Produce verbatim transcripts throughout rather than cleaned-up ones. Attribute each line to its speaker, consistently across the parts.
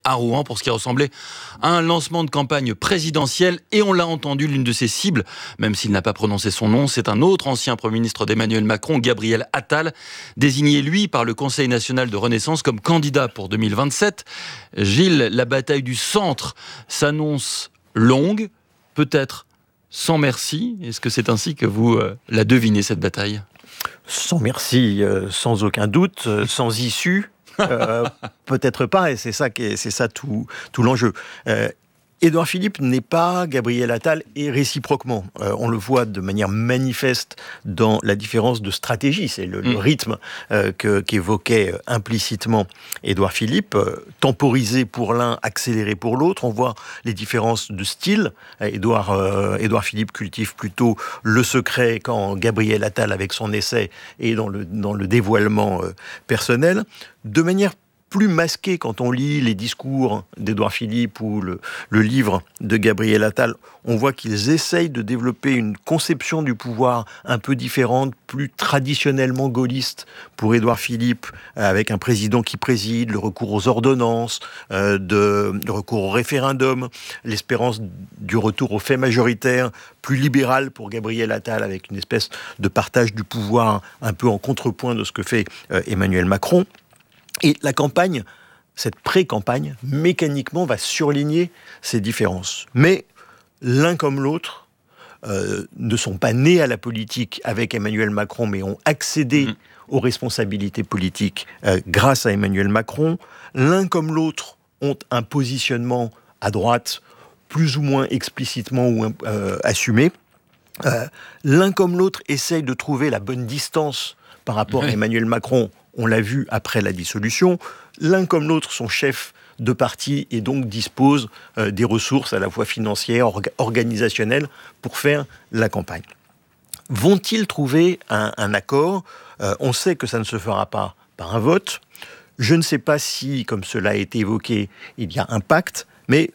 Speaker 1: à Rouen pour ce qui ressemblait à un lancement de campagne présidentielle et on l'a entendu, l'une de ses cibles, même s'il n'a pas prononcé son nom, c'est un autre ancien Premier ministre d'Emmanuel Macron, Gabriel Attal, désigné lui par le Conseil national de Renaissance comme candidat pour deux mille vingt-sept. Gilles, la bataille du centre s'annonce longue, peut-être sans merci. Est-ce que c'est ainsi que vous euh, la devinez, cette bataille ?
Speaker 2: Sans merci, euh, sans aucun doute, euh, sans issue. Euh, peut-être pas, et c'est ça, qui est, c'est ça tout, tout l'enjeu. Euh, Édouard Philippe n'est pas Gabriel Attal, et réciproquement. Euh, on le voit de manière manifeste dans la différence de stratégie. C'est le, mmh. le rythme euh, que, qu'évoquait implicitement Édouard Philippe. Euh, temporisé pour l'un, accéléré pour l'autre. On voit les différences de style. Édouard, euh, Édouard Philippe cultive plutôt le secret, quand Gabriel Attal, avec son essai, est dans le, dans le dévoilement euh, personnel. De manière plus masqué quand on lit les discours d'Édouard Philippe ou le, le livre de Gabriel Attal, on voit qu'ils essayent de développer une conception du pouvoir un peu différente, plus traditionnellement gaulliste pour Édouard Philippe, avec un président qui préside, le recours aux ordonnances, euh, de, le recours au référendum, l'espérance du retour aux faits majoritaires, plus libéral pour Gabriel Attal, avec une espèce de partage du pouvoir un peu en contrepoint de ce que fait euh, Emmanuel Macron. Et la campagne, cette pré-campagne, mécaniquement va surligner ces différences. Mais l'un comme l'autre euh, ne sont pas nés à la politique avec Emmanuel Macron, mais ont accédé mmh. aux responsabilités politiques euh, grâce à Emmanuel Macron. L'un comme l'autre ont un positionnement à droite, plus ou moins explicitement ou euh, assumé. Euh, l'un comme l'autre essaye de trouver la bonne distance par rapport oui. à Emmanuel Macron. On l'a vu après la dissolution. L'un comme l'autre sont chefs de parti et donc disposent euh, des ressources à la fois financières, orga- organisationnelles pour faire la campagne. Vont-ils trouver un, un accord ? euh, On sait que ça ne se fera pas par un vote. Je ne sais pas si, comme cela a été évoqué, il y a un pacte, mais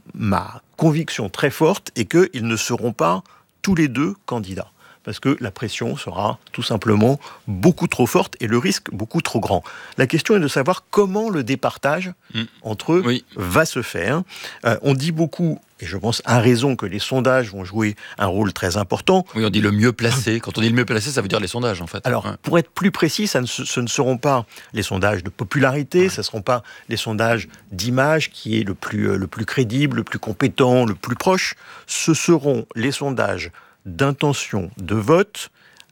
Speaker 2: ma conviction très forte est qu'ils ne seront pas tous les deux candidats. Parce que la pression sera tout simplement beaucoup trop forte et le risque beaucoup trop grand. La question est de savoir comment le départage mmh. entre eux oui. va se faire. Euh, on dit beaucoup, et je pense à raison, que les sondages vont jouer un rôle très important.
Speaker 1: Oui, on dit le mieux placé. Quand on dit le mieux placé, ça veut dire les sondages, en fait.
Speaker 2: Alors, ouais. pour être plus précis, ça ne, ce ne seront pas les sondages de popularité, ouais. ce ne seront pas les sondages d'image qui est le plus, le plus crédible, le plus compétent, le plus proche. Ce seront les sondages d'intention de vote,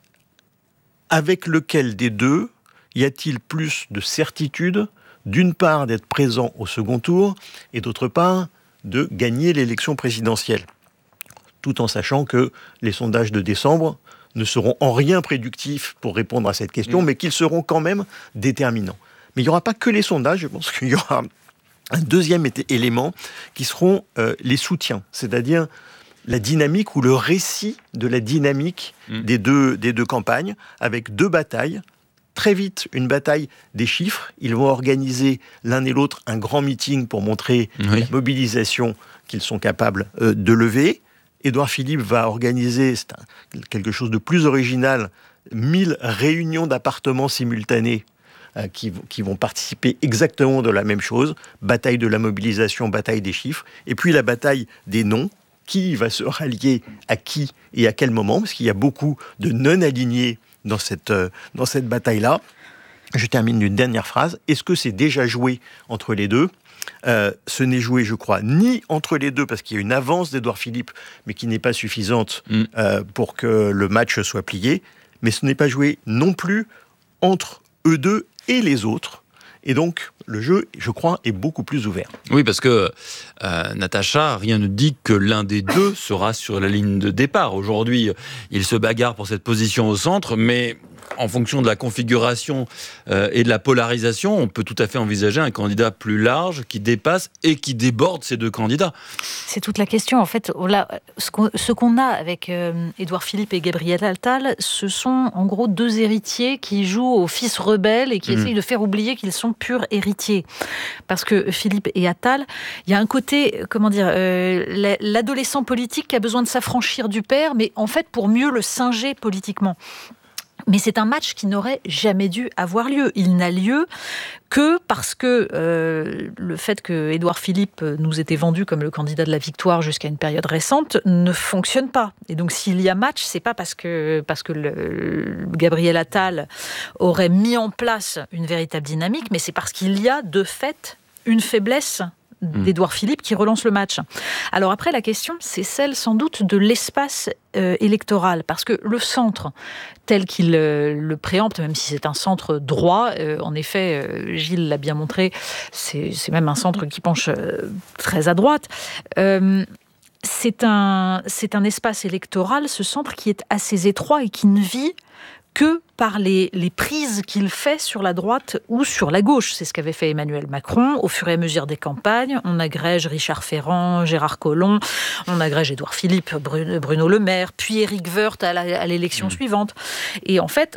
Speaker 2: avec lequel des deux y a-t-il plus de certitude, d'une part d'être présent au second tour, et d'autre part de gagner l'élection présidentielle, tout en sachant que les sondages de décembre ne seront en rien prédictifs pour répondre à cette question, mmh. mais qu'ils seront quand même déterminants. Mais il n'y aura pas que les sondages, je pense qu'il y aura un deuxième élément qui seront euh, les soutiens, c'est-à-dire la dynamique ou le récit de la dynamique mmh. des, deux, des deux campagnes, avec deux batailles. Très vite, une bataille des chiffres. Ils vont organiser l'un et l'autre un grand meeting pour montrer oui. la mobilisation qu'ils sont capables euh, de lever. Édouard Philippe va organiser, c'est un, quelque chose de plus original, mille réunions d'appartements simultanées euh, qui, qui vont participer exactement de la même chose. Bataille de la mobilisation, bataille des chiffres. Et puis la bataille des noms. Qui va se rallier à qui et à quel moment, parce qu'il y a beaucoup de non-alignés dans cette, euh, dans cette bataille-là. Je termine d'une dernière phrase. Est-ce que c'est déjà joué entre les deux ? euh, Ce n'est joué, je crois, ni entre les deux, parce qu'il y a une avance d'Édouard Philippe, mais qui n'est pas suffisante mmh. euh, pour que le match soit plié. Mais ce n'est pas joué non plus entre eux deux et les autres. Et donc, le jeu, je crois, est beaucoup plus ouvert.
Speaker 1: Oui, parce que, euh, Natacha, rien ne dit que l'un des deux sera sur la ligne de départ. Aujourd'hui, il se bagarre pour cette position au centre, mais en fonction de la configuration euh, et de la polarisation, on peut tout à fait envisager un candidat plus large qui dépasse et qui déborde ces deux candidats.
Speaker 3: C'est toute la question. En fait, là, ce, qu'on, ce qu'on a avec euh, Édouard Philippe et Gabriel Attal, ce sont en gros deux héritiers qui jouent au fils rebelle et qui mmh. essayent de faire oublier qu'ils sont purs héritiers. Parce que Philippe et Attal, il y a un côté, comment dire, euh, l'adolescent politique qui a besoin de s'affranchir du père, mais en fait pour mieux le singer politiquement. Mais c'est un match qui n'aurait jamais dû avoir lieu. Il n'a lieu que parce que euh, le fait que Édouard Philippe nous était vendu comme le candidat de la victoire jusqu'à une période récente ne fonctionne pas. Et donc s'il y a match, c'est pas parce que, parce que le, le Gabriel Attal aurait mis en place une véritable dynamique, mais c'est parce qu'il y a de fait une faiblesse d'Édouard Philippe qui relance le match. Alors après, la question, c'est celle sans doute de l'espace euh, électoral, parce que le centre, tel qu'il euh, le préempte, même si c'est un centre droit, euh, en effet, euh, Gilles l'a bien montré, c'est, c'est même un centre qui penche euh, très à droite, euh, c'est un, c'est un espace électoral, ce centre qui est assez étroit et qui ne vit que par les, les prises qu'il fait sur la droite ou sur la gauche. C'est ce qu'avait fait Emmanuel Macron au fur et à mesure des campagnes. On agrège Richard Ferrand, Gérard Collomb, on agrège Édouard Philippe, Bruno Le Maire, puis Éric Woerth à, la, à l'élection mmh. suivante. Et en fait,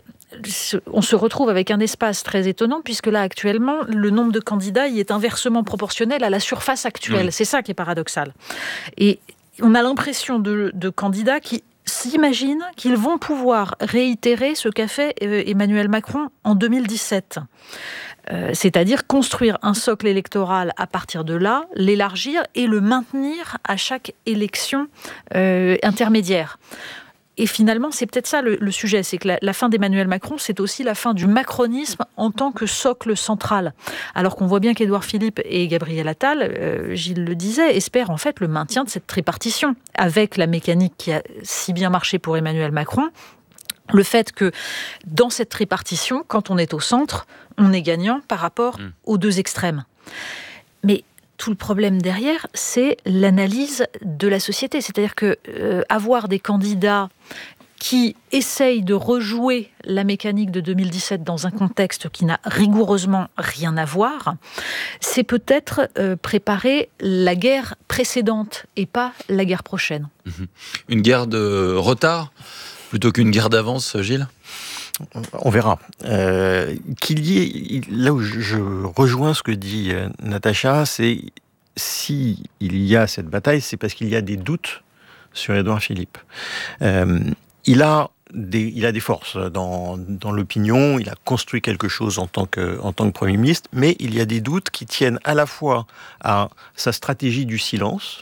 Speaker 3: on se retrouve avec un espace très étonnant, puisque là, actuellement, le nombre de candidats y est inversement proportionnel à la surface actuelle. Mmh. C'est ça qui est paradoxal. Et on a l'impression de, de candidats qui s'imaginent qu'ils vont pouvoir réitérer ce qu'a fait Emmanuel Macron en deux mille dix-sept. Euh, c'est-à-dire construire un socle électoral à partir de là, l'élargir et le maintenir à chaque élection euh, intermédiaire. Et finalement, c'est peut-être ça le, le sujet, c'est que la, la fin d'Emmanuel Macron, c'est aussi la fin du macronisme en tant que socle central. Alors qu'on voit bien qu'Édouard Philippe et Gabriel Attal, euh, Gilles le disait, espèrent en fait le maintien de cette tripartition, avec la mécanique qui a si bien marché pour Emmanuel Macron. Le fait que dans cette tripartition, quand on est au centre, on est gagnant par rapport mmh. aux deux extrêmes. Mais tout le problème derrière, c'est l'analyse de la société. C'est-à-dire que euh, avoir des candidats qui essayent de rejouer la mécanique de deux mille dix-sept dans un contexte qui n'a rigoureusement rien à voir, c'est peut-être euh, préparer la guerre précédente et pas la guerre prochaine.
Speaker 1: Une guerre de retard plutôt qu'une guerre d'avance, Gilles ?
Speaker 2: On verra. Euh, qu'il y ait, là où je rejoins ce que dit euh, Natacha, c'est si il y a cette bataille, c'est parce qu'il y a des doutes sur Édouard Philippe. Euh, il a des, il a des forces dans, dans l'opinion, il a construit quelque chose en tant que, en tant que Premier ministre, mais il y a des doutes qui tiennent à la fois à sa stratégie du silence.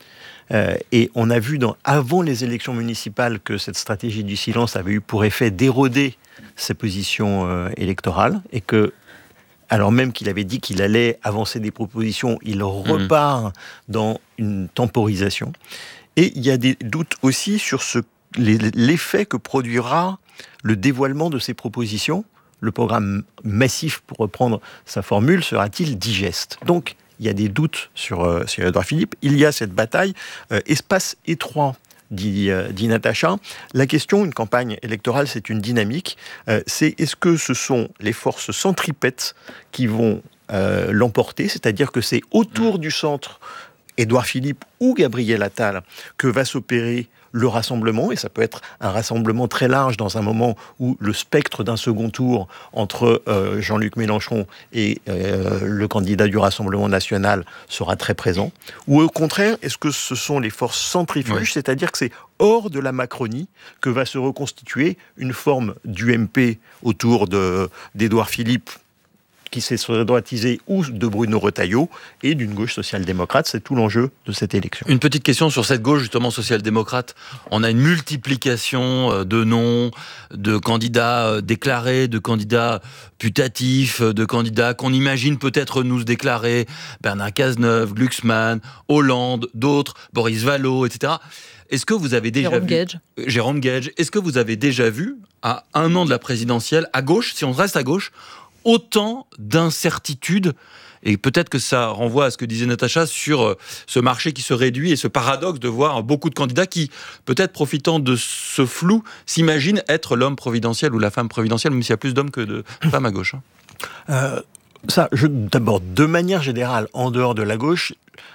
Speaker 2: Euh, et on a vu dans, avant les élections municipales que cette stratégie du silence avait eu pour effet d'éroder ses positions euh, électorales, et que, alors même qu'il avait dit qu'il allait avancer des propositions, il repart mmh. dans une temporisation. Et il y a des doutes aussi sur ce, les, l'effet que produira le dévoilement de ces propositions. Le programme massif, pour reprendre sa formule, sera-t-il digeste ? Donc, il y a des doutes sur, euh, sur Édouard Philippe. Il y a cette bataille. Euh, espace étroit, dit, euh, dit Natacha. La question, une campagne électorale, c'est une dynamique. Euh, c'est est-ce que ce sont les forces centripètes qui vont euh, l'emporter ? C'est-à-dire que c'est autour du centre, Édouard Philippe ou Gabriel Attal, que va s'opérer le rassemblement, et ça peut être un rassemblement très large dans un moment où le spectre d'un second tour entre euh, Jean-Luc Mélenchon et euh, le candidat du Rassemblement national sera très présent. Ou au contraire, est-ce que ce sont les forces centrifuges, oui. C'est-à-dire que c'est hors de la Macronie que va se reconstituer une forme d'U M P autour de, d'Édouard Philippe, qui s'est droitisé, ou de Bruno Retailleau, et d'une gauche social-démocrate. C'est tout l'enjeu de cette élection.
Speaker 1: Une petite question sur cette gauche, justement, social-démocrate. On a une multiplication de noms, de candidats déclarés, de candidats putatifs, de candidats qu'on imagine peut-être nous déclarer. Bernard Cazeneuve, Glucksmann, Hollande, d'autres, Boris Vallaud, et cetera. Est-ce que vous avez déjà
Speaker 3: Jérôme
Speaker 1: vu...
Speaker 3: Gage.
Speaker 1: Jérôme Gage. Est-ce que vous avez déjà vu, à un an de la présidentielle, à gauche, si on reste à gauche, autant d'incertitudes, et peut-être que ça renvoie à ce que disait Natacha sur ce marché qui se réduit et ce paradoxe de voir beaucoup de candidats qui, peut-être profitant de ce flou, s'imaginent être l'homme providentiel ou la femme providentielle, même s'il y a plus d'hommes que de femmes à gauche. Hein.
Speaker 2: Euh, ça, je, d'abord, de manière générale, en dehors de la gauche,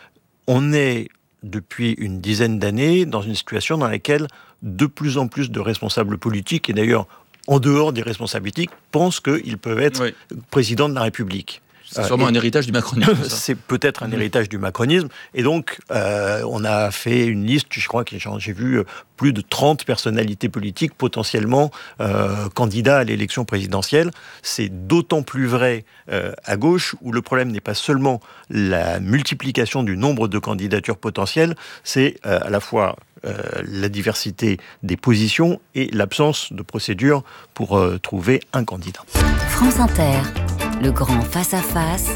Speaker 2: on est depuis une dizaine d'années dans une situation dans laquelle de plus en plus de responsables politiques, et d'ailleurs en dehors des responsabilités, pensent qu'ils peuvent être oui. président de la République.
Speaker 1: C'est sûrement euh, un héritage du macronisme.
Speaker 2: C'est peut-être un mmh. héritage du macronisme. Et donc, euh, on a fait une liste, je crois que j'ai vu plus de trente personnalités politiques potentiellement euh, candidats à l'élection présidentielle. C'est d'autant plus vrai euh, à gauche, où le problème n'est pas seulement la multiplication du nombre de candidatures potentielles, c'est euh, à la fois euh, la diversité des positions et l'absence de procédure pour euh, trouver un candidat.
Speaker 4: France Inter, le grand face-à-face,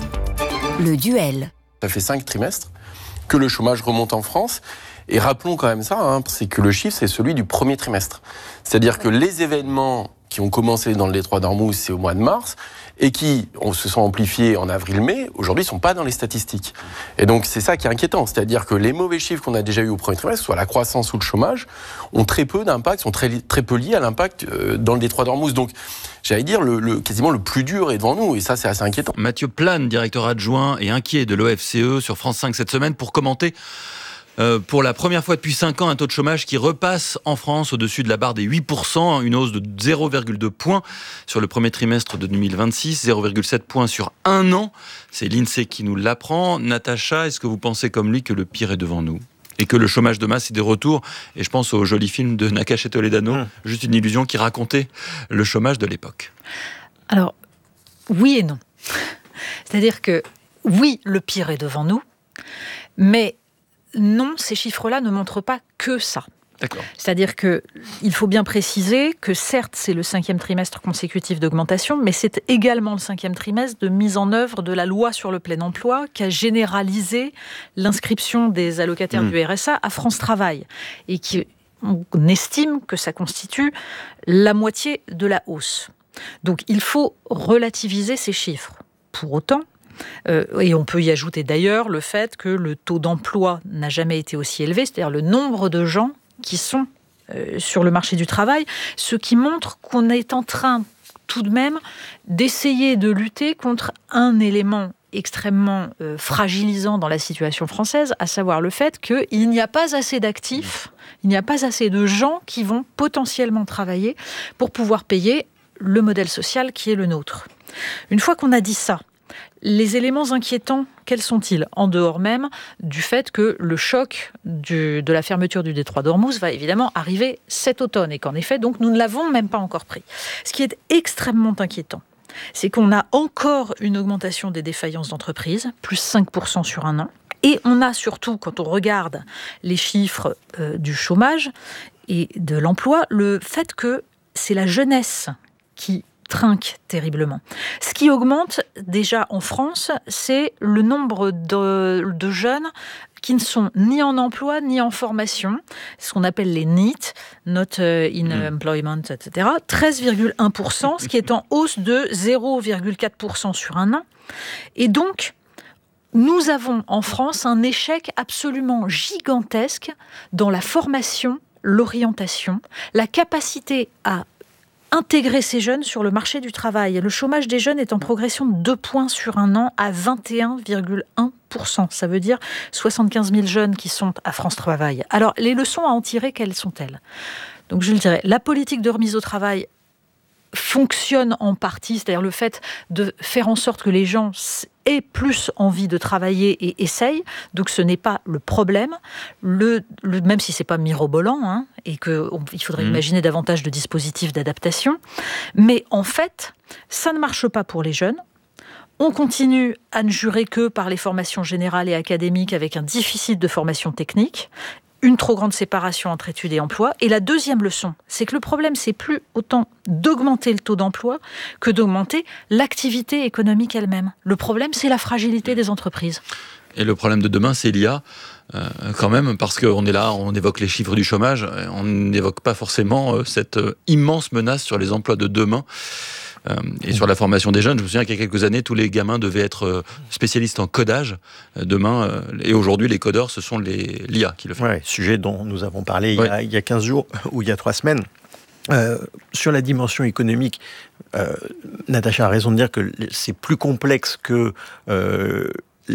Speaker 4: le duel.
Speaker 5: Ça fait cinq trimestres que le chômage remonte en France. Et rappelons quand même ça, hein, c'est que le chiffre, c'est celui du premier trimestre. C'est-à-dire que les événements qui ont commencé dans le détroit d'Ormuz, c'est au mois de mars, et qui on, se sont amplifiés en avril-mai, aujourd'hui, ne sont pas dans les statistiques. Et donc, c'est ça qui est inquiétant. C'est-à-dire que les mauvais chiffres qu'on a déjà eus au premier trimestre, soit la croissance ou le chômage, ont très peu d'impact, sont très, très peu liés à l'impact euh, dans le détroit d'Ormuz. Donc, j'allais dire, le, le, quasiment le plus dur est devant nous, et ça, c'est assez inquiétant.
Speaker 1: Mathieu Plane, directeur adjoint et inquiet de l'O F C E sur France cinq cette semaine, pour commenter Euh, pour la première fois depuis cinq ans, un taux de chômage qui repasse en France au-dessus de la barre des huit pour cent, une hausse de zéro virgule deux points sur le premier trimestre de deux mille vingt-six, zéro virgule sept points sur un an. C'est l'INSEE qui nous l'apprend. Natacha, est-ce que vous pensez comme lui que le pire est devant nous ? Et que le chômage de masse est de retour ? Et je pense au joli film de Nakache et Toledano, mmh. Juste une illusion, qui racontait le chômage de l'époque.
Speaker 3: Alors, oui et non. C'est-à-dire que, oui, le pire est devant nous, mais non, ces chiffres-là ne montrent pas que ça.
Speaker 1: D'accord.
Speaker 3: C'est-à-dire qu'il faut bien préciser que certes, c'est le cinquième trimestre consécutif d'augmentation, mais c'est également le cinquième trimestre de mise en œuvre de la loi sur le plein emploi qui a généralisé l'inscription des allocataires mmh. du R S A à France Travail et qui, on estime que ça constitue la moitié de la hausse. Donc il faut relativiser ces chiffres. Pour autant, Euh, et on peut y ajouter d'ailleurs le fait que le taux d'emploi n'a jamais été aussi élevé, c'est-à-dire le nombre de gens qui sont euh, sur le marché du travail, ce qui montre qu'on est en train tout de même d'essayer de lutter contre un élément extrêmement euh, fragilisant dans la situation française, à savoir le fait qu'il n'y a pas assez d'actifs, il n'y a pas assez de gens qui vont potentiellement travailler pour pouvoir payer le modèle social qui est le nôtre. Une fois qu'on a dit ça, les éléments inquiétants, quels sont-ils ? En dehors même du fait que le choc du, de la fermeture du détroit d'Ormuz va évidemment arriver cet automne et qu'en effet, donc, nous ne l'avons même pas encore pris. Ce qui est extrêmement inquiétant, c'est qu'on a encore une augmentation des défaillances d'entreprises, plus cinq pour cent sur un an. Et on a surtout, quand on regarde les chiffres euh, du chômage et de l'emploi, le fait que c'est la jeunesse qui trinque terriblement. Ce qui augmente déjà en France, c'est le nombre de, de jeunes qui ne sont ni en emploi ni en formation, ce qu'on appelle les N E E T, Not in Employment, et cetera, treize virgule un pour cent, ce qui est en hausse de zéro virgule quatre pour cent sur un an. Et donc, nous avons en France un échec absolument gigantesque dans la formation, l'orientation, la capacité à intégrer ces jeunes sur le marché du travail. Le chômage des jeunes est en progression de deux points sur un an à vingt et un virgule un pour cent. Ça veut dire soixante-quinze mille jeunes qui sont à France Travail. Alors, les leçons à en tirer, quelles sont-elles ? Donc, je le dirais, la politique de remise au travail fonctionne en partie, c'est-à-dire le fait de faire en sorte que les gens aient plus envie de travailler et essayent. Donc ce n'est pas le problème, le, le, même si ce n'est pas mirobolant, hein, et qu'il faudrait mmh. imaginer davantage de dispositifs d'adaptation. Mais en fait, ça ne marche pas pour les jeunes. On continue à ne jurer que par les formations générales et académiques avec un déficit de formation technique, une trop grande séparation entre études et emploi. Et la deuxième leçon, c'est que le problème, c'est plus autant d'augmenter le taux d'emploi que d'augmenter l'activité économique elle-même. Le problème, c'est la fragilité des entreprises.
Speaker 1: Et le problème de demain, c'est l'I A, euh, quand même, parce qu'on est là, on évoque les chiffres du chômage, on n'évoque pas forcément euh, cette euh, immense menace sur les emplois de demain. Euh, et sur la formation des jeunes, je me souviens qu'il y a quelques années, tous les gamins devaient être euh, spécialistes en codage. Euh, demain, euh, et aujourd'hui, les codeurs, ce sont les, l'I A qui le fait.
Speaker 2: Ouais, sujet dont nous avons parlé
Speaker 1: ouais.
Speaker 2: il, y a, il y a quinze jours ou il y a trois semaines. Euh, sur la dimension économique, euh, Natacha a raison de dire que c'est plus complexe que euh,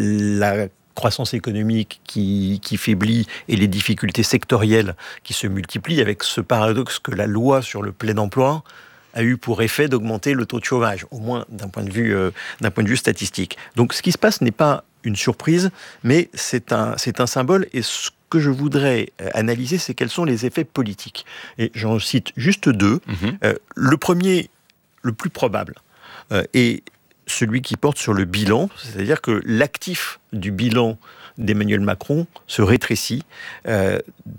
Speaker 2: la croissance économique qui, qui faiblit et les difficultés sectorielles qui se multiplient, avec ce paradoxe que la loi sur le plein emploi a eu pour effet d'augmenter le taux de chômage, au moins d'un point de vue, euh, d'un point de vue statistique. Donc ce qui se passe n'est pas une surprise, mais c'est un, c'est un symbole. Et ce que je voudrais analyser, c'est quels sont les effets politiques. Et j'en cite juste deux. Mmh. Euh, le premier, le plus probable, euh, est celui qui porte sur le bilan, c'est-à-dire que l'actif du bilan d'Emmanuel Macron se rétrécit. Euh,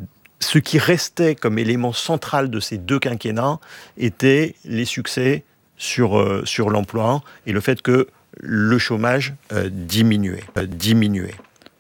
Speaker 2: ce qui restait comme élément central de ces deux quinquennats était les succès sur, euh, sur l'emploi et le fait que le chômage euh, diminuait, euh, diminuait.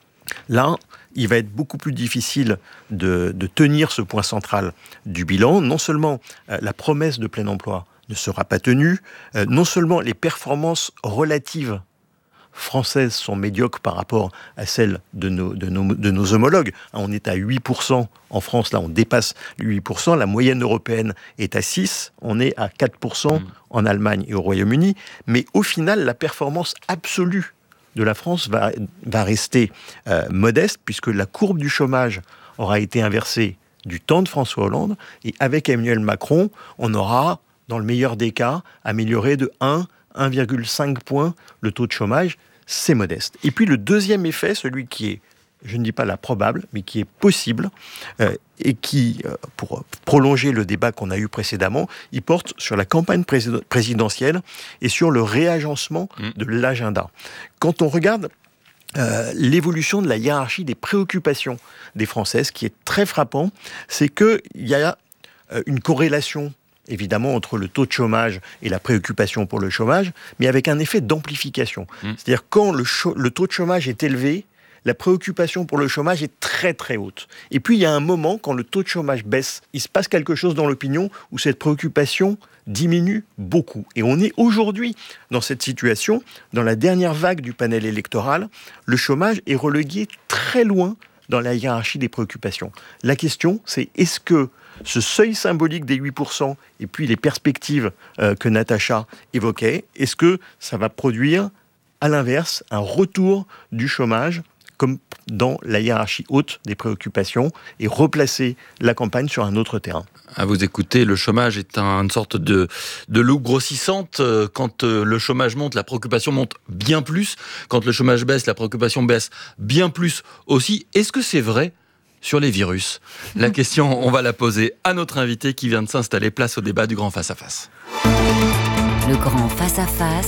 Speaker 2: Là, il va être beaucoup plus difficile de, de tenir ce point central du bilan. Non seulement euh, la promesse de plein emploi ne sera pas tenue, euh, non seulement les performances relatives françaises sont médiocres par rapport à celles de nos, de nos, de nos homologues. On est à huit pour cent en France, là on dépasse les huit pour cent, la moyenne européenne est à six, on est à quatre pour cent mmh. en Allemagne et au Royaume-Uni, mais au final la performance absolue de la France va, va rester euh, modeste, puisque la courbe du chômage aura été inversée du temps de François Hollande, et avec Emmanuel Macron, on aura, dans le meilleur des cas, amélioré de un, un virgule cinq points le taux de chômage. C'est modeste. Et puis le deuxième effet, celui qui est, je ne dis pas la probable, mais qui est possible, euh, et qui, euh, pour prolonger le débat qu'on a eu précédemment, il porte sur la campagne présid- présidentielle et sur le réagencement mmh. de l'agenda. Quand on regarde euh, l'évolution de la hiérarchie des préoccupations des Françaises, ce qui est très frappant, c'est qu'il y a euh, une corrélation évidemment entre le taux de chômage et la préoccupation pour le chômage, mais avec un effet d'amplification. Mmh. C'est-à-dire quand le, cho- le taux de chômage est élevé, la préoccupation pour le chômage est très très haute. Et puis il y a un moment, quand le taux de chômage baisse, il se passe quelque chose dans l'opinion où cette préoccupation diminue beaucoup. Et on est aujourd'hui dans cette situation. Dans la dernière vague du panel électoral, le chômage est relégué très loin dans la hiérarchie des préoccupations. La question, c'est est-ce que ce seuil symbolique des huit pour cent et puis les perspectives euh, que Natacha évoquait, est-ce que ça va produire, à l'inverse, un retour du chômage comme dans la hiérarchie haute des préoccupations et replacer la campagne sur un autre terrain?
Speaker 1: À vous écouter, le chômage est un, une sorte de, de loupe grossissante. Quand le chômage monte, la préoccupation monte bien plus. Quand le chômage baisse, la préoccupation baisse bien plus aussi. Est-ce que c'est vrai sur les virus? La question, on va la poser à notre invité qui vient de s'installer. Place au débat du Grand Face à Face.
Speaker 4: Le Grand Face à Face,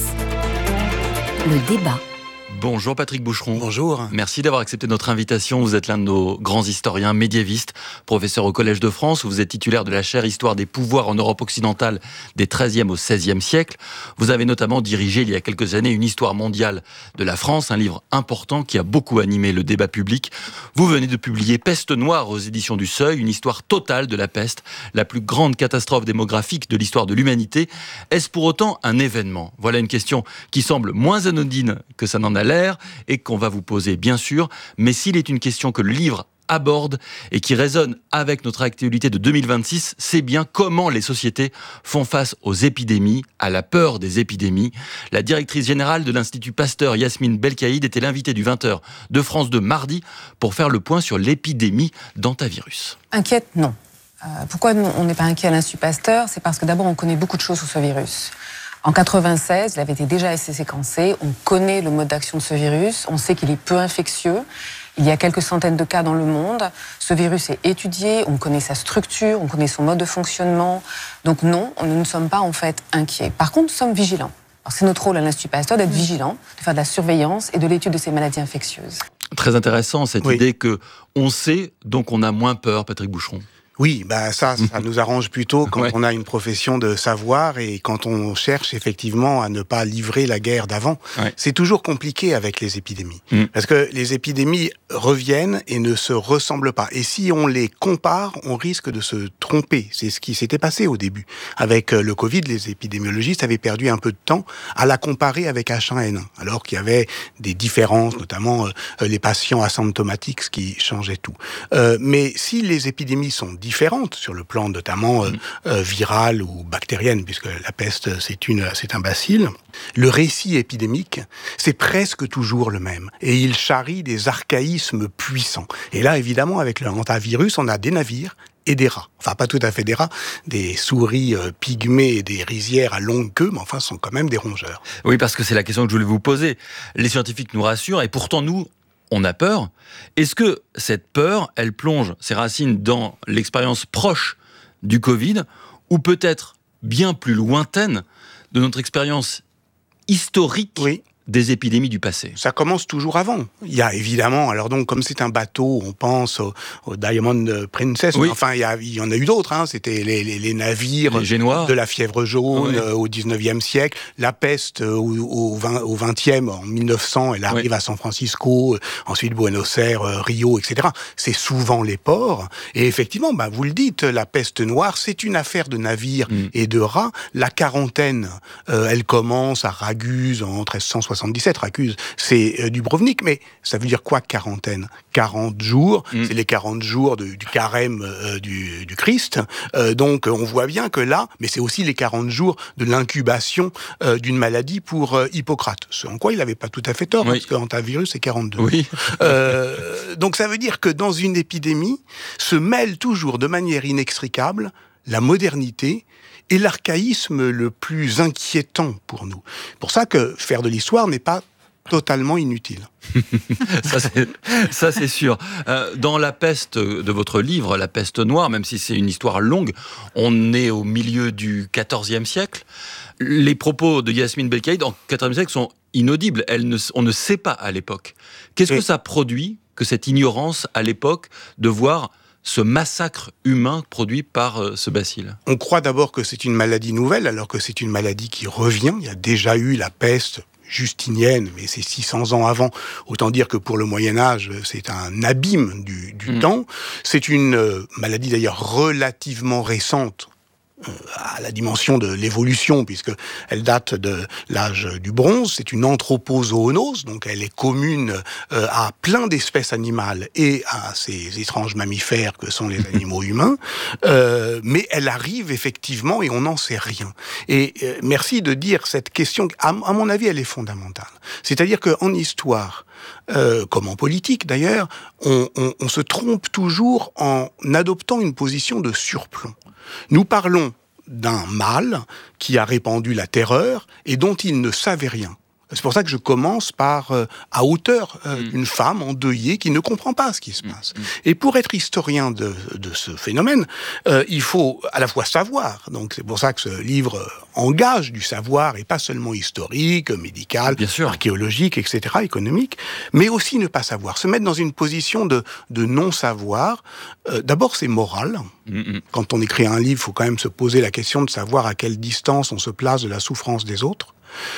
Speaker 4: le débat.
Speaker 1: Bonjour Patrick Boucheron.
Speaker 6: Bonjour.
Speaker 1: Merci d'avoir accepté notre invitation. Vous êtes l'un de nos grands historiens médiévistes, professeur au Collège de France, où vous êtes titulaire de la chaire Histoire des pouvoirs en Europe occidentale des treizième au seizième siècle. Vous avez notamment dirigé il y a quelques années une histoire mondiale de la France, un livre important qui a beaucoup animé le débat public. Vous venez de publier Peste noire aux éditions du Seuil, une histoire totale de la peste, la plus grande catastrophe démographique de l'histoire de l'humanité. Est-ce pour autant un événement? Voilà une question qui semble moins anodine que ça n'en a l'air et qu'on va vous poser bien sûr, mais s'il est une question que le livre aborde et qui résonne avec notre actualité de deux mille vingt-six, c'est bien comment les sociétés font face aux épidémies, à la peur des épidémies. La directrice générale de l'Institut Pasteur, Yasmine Belkaïd, était l'invitée du vingt heures de France deux mardi pour faire le point sur l'épidémie d'hantavirus.
Speaker 7: Inquiète, non. Euh, pourquoi on n'est pas inquiet à l'Institut Pasteur? C'est parce que d'abord on connaît beaucoup de choses sur ce virus. En quatre-vingt-seize, il avait été déjà assez séquencé. On connaît le mode d'action de ce virus. On sait qu'il est peu infectieux. Il y a quelques centaines de cas dans le monde. Ce virus est étudié. On connaît sa structure. On connaît son mode de fonctionnement. Donc non, nous ne sommes pas en fait inquiets. Par contre, nous sommes vigilants. Alors, c'est notre rôle à l'Institut Pasteur d'être vigilant, de faire de la surveillance et de l'étude de ces maladies infectieuses.
Speaker 1: Très intéressant cette oui. idée que on sait, donc on a moins peur, Patrick Boucheron.
Speaker 6: Oui, bah ça, ça nous arrange plutôt quand
Speaker 1: ouais.
Speaker 6: on a une profession de savoir et quand on cherche effectivement à ne pas livrer la guerre d'avant. Ouais. C'est toujours compliqué avec les épidémies. Mm. Parce que les épidémies reviennent et ne se ressemblent pas. Et si on les compare, on risque de se tromper. C'est ce qui s'était passé au début. Avec le Covid, les épidémiologistes avaient perdu un peu de temps à la comparer avec H un N un, alors qu'il y avait des différences, notamment euh, les patients asymptomatiques, ce qui changeait tout. Euh, mais si les épidémies sont différentes sur le plan notamment euh, euh, viral ou bactérienne, puisque la peste c'est une c'est un bacille. Le récit épidémique, c'est presque toujours le même, et il charrie des archaïsmes puissants. Et là, évidemment, avec le hantavirus, on a des navires et des rats. Enfin, pas tout à fait des rats, des souris euh, pygmées et des rizières à longue queue, mais enfin, ce sont quand même des rongeurs.
Speaker 1: Oui, parce que c'est la question que je voulais vous poser. Les scientifiques nous rassurent, et pourtant, nous, on a peur. Est-ce que cette peur, elle plonge ses racines dans l'expérience proche du Covid, ou peut-être bien plus lointaine de notre expérience historique oui. des épidémies du passé?
Speaker 6: Ça commence toujours avant. Il y a évidemment, alors donc comme c'est un bateau, on pense au, au Diamond Princess, oui. mais enfin il y, a, il y en a eu d'autres, hein. C'était les, les, les navires les de la fièvre jaune oui. euh, au dix-neuvième siècle, la peste euh, au, au, vingt, au vingtième, en mille neuf cents, elle arrive oui. à San Francisco, euh, ensuite Buenos Aires, euh, Rio, et cetera. C'est souvent les ports, et effectivement, bah, vous le dites, la peste noire, c'est une affaire de navires mm. et de rats. La quarantaine, euh, elle commence à Raguse en treize cent soixante-dix-sept, Raguse, c'est euh, Dubrovnik, mais ça veut dire quoi quarantaine? quarante jours, mm. c'est les quarante jours de, du carême euh, du, du Christ, euh, donc on voit bien que là, mais c'est aussi les quarante jours de l'incubation euh, d'une maladie pour euh, Hippocrate, ce en quoi il n'avait pas tout à fait tort, oui. parce que hantavirus c'est quarante-deux.
Speaker 1: Oui.
Speaker 6: euh, donc ça veut dire que dans une épidémie, se mêlent toujours de manière inextricable la modernité et l'archaïsme le plus inquiétant pour nous. Pour ça que faire de l'histoire n'est pas totalement inutile.
Speaker 1: ça, c'est, ça, c'est sûr. Euh, dans La peste de votre livre, La peste noire, même si c'est une histoire longue, on est au milieu du quatorzième siècle. Les propos de Yasmine Belkaïd en quatorzième siècle sont inaudibles. Elle ne, on ne sait pas à l'époque. Qu'est-ce Et... que ça produit, que cette ignorance à l'époque, de voir ce massacre humain produit par euh, ce bacille?
Speaker 6: On croit d'abord que c'est une maladie nouvelle, alors que c'est une maladie qui revient. Il y a déjà eu la peste justinienne, mais c'est six cents ans avant. Autant dire que pour le Moyen-Âge, c'est un abîme du, du mmh. temps. C'est une euh, maladie d'ailleurs relativement récente, euh, à la dimension de l'évolution, puisque elle date de l'âge du bronze. C'est une anthropozoonose, donc elle est commune euh, à plein d'espèces animales et à ces étranges mammifères que sont les animaux humains. Euh, mais elle arrive effectivement et on n'en sait rien. Et euh, merci de dire cette question, à, à mon avis, elle est fondamentale. C'est-à-dire qu'en histoire, Euh, comme en politique d'ailleurs, on, on, on se trompe toujours en adoptant une position de surplomb. Nous parlons d'un mal qui a répandu la terreur et dont il ne savait rien. C'est pour ça que je commence par, euh, à hauteur, euh, mmh. une femme endeuillée qui ne comprend pas ce qui se passe. Mmh. Et pour être historien de, de ce phénomène, euh, il faut à la fois savoir. Donc c'est pour ça que ce livre engage du savoir, et pas seulement historique, médical, archéologique, et cetera, économique, mais aussi ne pas savoir. Se mettre dans une position de, de non-savoir, euh, d'abord c'est moral. Mmh. Quand on écrit un livre, il faut quand même se poser la question de savoir à quelle distance on se place de la souffrance des autres.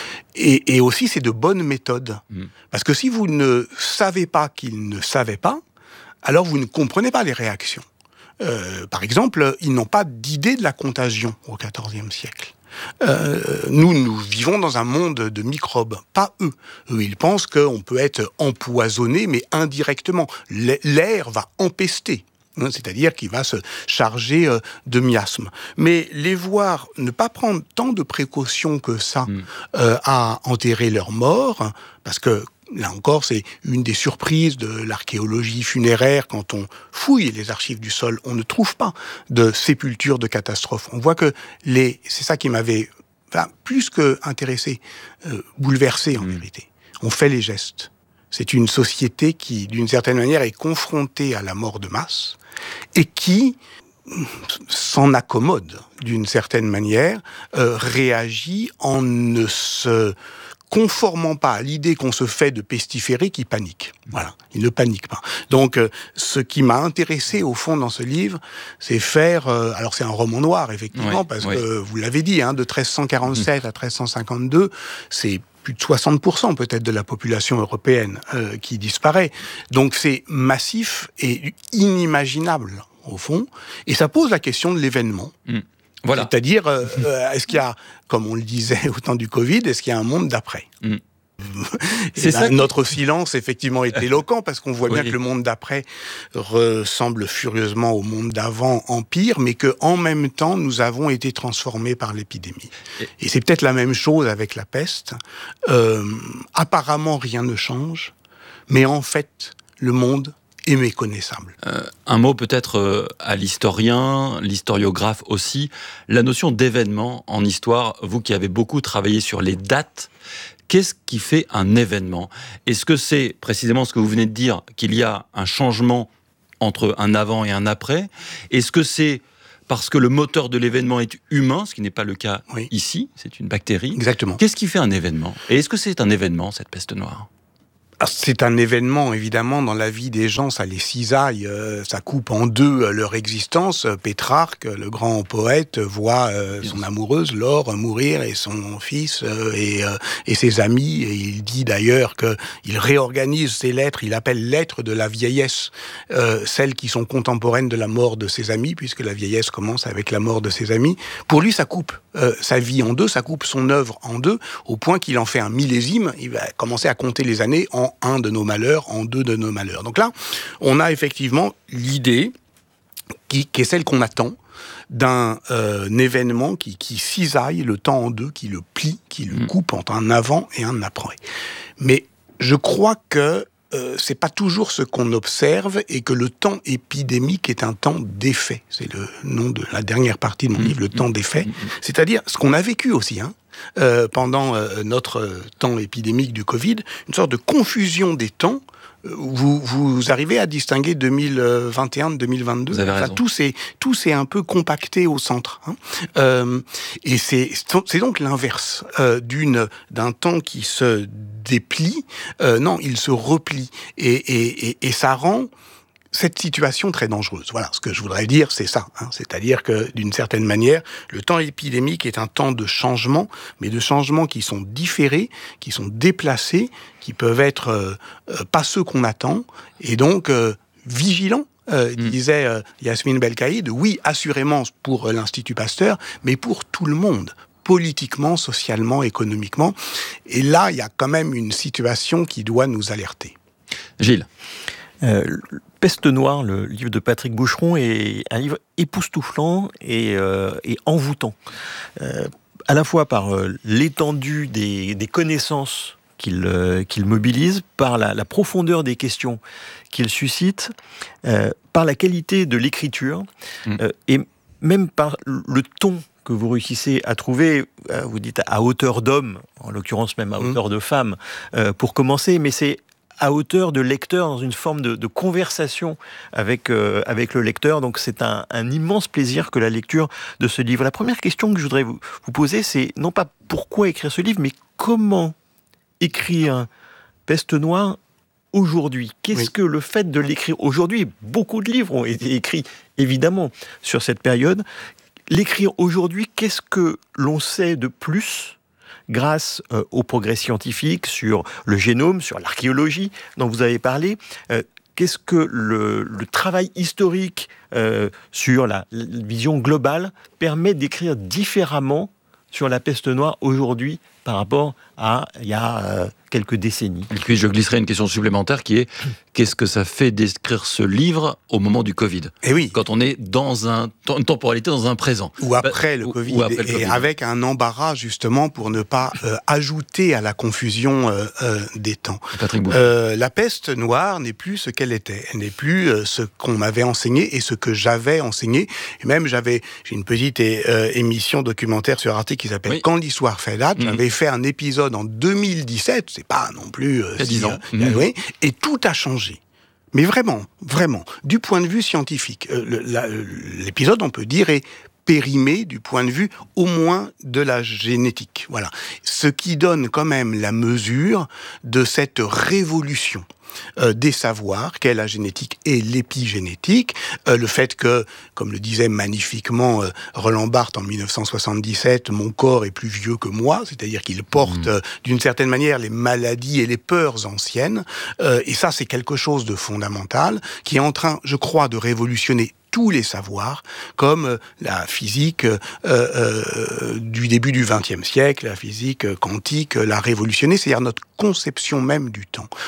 Speaker 6: Et, et aussi, c'est de bonnes méthodes. Mmh. Parce que si vous ne savez pas qu'ils ne savaient pas, alors vous ne comprenez pas les réactions. Euh, par exemple, ils n'ont pas d'idée de la contagion au quatorzième siècle. Euh, nous, nous vivons dans un monde de microbes, pas eux. Eux, ils pensent qu'on peut être empoisonné, mais indirectement. L'air va empester. C'est-à-dire qu'il va se charger euh, de miasmes. Mais les voir ne pas prendre tant de précautions que ça mmh. euh, à enterrer leurs morts, parce que là encore, c'est une des surprises de l'archéologie funéraire. Quand on fouille les archives du sol, on ne trouve pas de sépulture de catastrophe. On voit que les... c'est ça qui m'avait enfin, plus que intéressé, euh, bouleversé en mmh. vérité. On fait les gestes. C'est une société qui, d'une certaine manière, est confrontée à la mort de masse et qui s'en accommode, d'une certaine manière, euh, réagit en ne se conformant pas à l'idée qu'on se fait de pestiférés qui paniquent. Voilà, ils ne paniquent pas. Donc, euh, ce qui m'a intéressé, au fond, dans ce livre, c'est faire... Euh, alors, c'est un roman noir, effectivement, oui, parce oui. que, vous l'avez dit, hein, de treize cent quarante-sept mmh. à treize cent cinquante-deux, c'est plus de soixante pour cent peut-être de la population européenne euh, qui disparaît. Donc c'est massif et inimaginable, au fond. Et ça pose la question de l'événement. Mmh. Voilà. C'est-à-dire, euh, euh, est-ce qu'il y a, comme on le disait au temps du Covid, est-ce qu'il y a un monde d'après ? mmh. C'est là, ça qui... Notre silence, effectivement, est éloquent, parce qu'on voit oui. bien que le monde d'après ressemble furieusement au monde d'avant, en pire, mais qu'en même temps, nous avons été transformés par l'épidémie. Et, Et c'est peut-être la même chose avec la peste. Euh, apparemment, rien ne change, mais en fait, le monde et méconnaissable.
Speaker 1: Euh, un mot peut-être euh, à l'historien, l'historiographe aussi, la notion d'événement en histoire, vous qui avez beaucoup travaillé sur les dates, qu'est-ce qui fait un événement ? Est-ce que c'est précisément ce que vous venez de dire, qu'il y a un changement entre un avant et un après ? Est-ce que c'est parce que le moteur de l'événement est humain, ce qui n'est pas le cas oui. ici, c'est une bactérie.
Speaker 6: Exactement.
Speaker 1: Qu'est-ce qui fait un événement ? Et est-ce que c'est un événement, cette peste noire ?
Speaker 6: C'est un événement, évidemment, dans la vie des gens, ça les cisaille, euh, ça coupe en deux euh, leur existence. Pétrarque, le grand poète, voit euh, son amoureuse, Laure, mourir, et son fils, euh, et, euh, et ses amis, et il dit d'ailleurs qu'il réorganise ses lettres, il appelle lettres de la vieillesse, euh, celles qui sont contemporaines de la mort de ses amis, puisque la vieillesse commence avec la mort de ses amis. Pour lui, ça coupe euh, sa vie en deux, ça coupe son œuvre en deux, au point qu'il en fait un millésime, il va commencer à compter les années en un de nos malheurs, en deux de nos malheurs. Donc là, on a effectivement l'idée, qui, qui est celle qu'on attend, d'un euh, événement qui, qui cisaille le temps en deux, qui le plie, qui le coupe entre un avant et un après. Mais je crois que euh, c'est pas toujours ce qu'on observe et que le temps épidémique est un temps d'effet. C'est le nom de la dernière partie de mon livre, le temps d'effet. C'est-à-dire ce qu'on a vécu aussi, hein. Euh, pendant euh, notre euh, temps épidémique du Covid, une sorte de confusion des temps. Euh, vous, vous arrivez à distinguer deux mille vingt et un de deux mille vingt-deux.
Speaker 1: Vous avez raison.
Speaker 6: Enfin, tout s'est, tout s'est un peu compacté au centre. Hein. Euh, et c'est, c'est donc l'inverse euh, d'une, d'un temps qui se déplie. Euh, non, il se replie. Et, et, et, et ça rend cette situation très dangereuse. Voilà, ce que je voudrais dire, c'est ça. Hein. C'est-à-dire que, d'une certaine manière, le temps épidémique est un temps de changement, mais de changements qui sont différés, qui sont déplacés, qui peuvent être euh, euh, pas ceux qu'on attend, et donc euh, vigilants. Euh, mmh. disait euh, Yasmine Belkaïd, oui, assurément pour l'Institut Pasteur, mais pour tout le monde, politiquement, socialement, économiquement. Et là, il y a quand même une situation qui doit nous alerter.
Speaker 1: Gilles.
Speaker 2: Euh, Peste noire, le livre de Patrick Boucheron, est un livre époustouflant et, euh, et envoûtant. Euh, à la fois par euh, l'étendue des, des connaissances qu'il, euh, qu'il mobilise, par la, la profondeur des questions qu'il suscite, euh, par la qualité de l'écriture, mmh. euh, et même par le ton que vous réussissez à trouver, euh, vous dites à hauteur d'homme, en l'occurrence même à hauteur mmh. de femme, euh, pour commencer, mais c'est à hauteur de lecteur, dans une forme de, de conversation avec, euh, avec le lecteur. Donc c'est un, un immense plaisir que la lecture de ce livre. La première question que je voudrais vous, vous poser, c'est non pas pourquoi écrire ce livre, mais comment écrire Peste noire aujourd'hui ? Qu'est-ce oui. que le fait de l'écrire aujourd'hui ? Beaucoup de livres ont été écrits, évidemment, sur cette période. L'écrire aujourd'hui, qu'est-ce que l'on sait de plus grâce euh, au progrès scientifique sur le génome, sur l'archéologie dont vous avez parlé, euh, qu'est-ce que le, le travail historique euh, sur la, la vision globale permet d'écrire différemment sur la peste noire aujourd'hui par rapport à il y a euh, quelques décennies.
Speaker 1: Et puis je glisserai une question supplémentaire qui est qu'est-ce que ça fait d'écrire ce livre au moment du Covid ?
Speaker 6: Et oui.
Speaker 1: Quand on est dans un, une temporalité, dans un présent.
Speaker 6: Ou après le
Speaker 1: ou,
Speaker 6: Covid.
Speaker 1: Ou après le
Speaker 6: et
Speaker 1: COVID.
Speaker 6: Avec un embarras justement pour ne pas euh, ajouter à la confusion euh, euh, des temps.
Speaker 1: Patrick Boucheron.
Speaker 6: Euh, la peste noire n'est plus ce qu'elle était. Elle n'est plus euh, ce qu'on m'avait enseigné et ce que j'avais enseigné. Et même j'avais, j'ai une petite euh, émission documentaire sur Arte qui s'appelle oui. Quand l'histoire fait date. Mmh. J'avais fait un épisode en deux mille dix-sept, c'est pas non plus... Euh,
Speaker 1: il y a dix ans.
Speaker 6: Euh, mmh. oui, et tout a changé. Mais vraiment, vraiment, du point de vue scientifique, euh, le, la, l'épisode, on peut dire, est périmé du point de vue au moins de la génétique. Voilà. Ce qui donne quand même la mesure de cette révolution Euh, des savoirs, qu'est la génétique et l'épigénétique, euh, le fait que, comme le disait magnifiquement euh, Roland Barthes en dix-neuf cent soixante-dix-sept, mon corps est plus vieux que moi, c'est-à-dire qu'il porte mmh. euh, d'une certaine manière les maladies et les peurs anciennes, euh, et ça c'est quelque chose de fondamental, qui est en train, je crois, de révolutionner tous les savoirs, comme euh, la physique euh, euh, du début du vingtième siècle, la physique quantique, l'a révolutionné, c'est-à-dire notre conception même du temps. Donc,